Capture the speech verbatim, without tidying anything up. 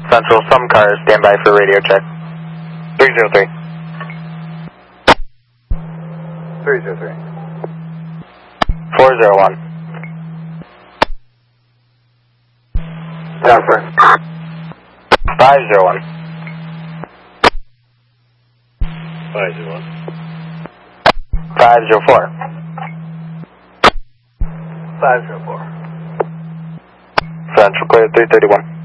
Central, some cars, stand by for radio check. three zero three. three zero three. four zero one. Denver. five zero one. five zero one. five zero four. five zero four. Central clear three thirty-one.